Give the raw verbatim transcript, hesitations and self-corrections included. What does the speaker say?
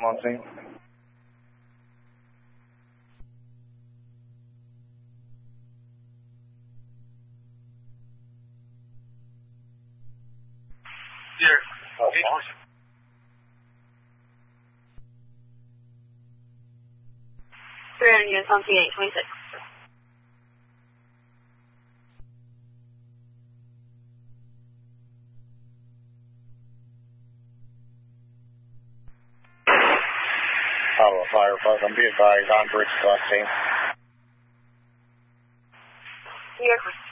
on scene. Here. Oh, three hundred units on scene, eight twenty-six. Ottawa Fire Buzz, I'm be advised on bridge crossing. New York.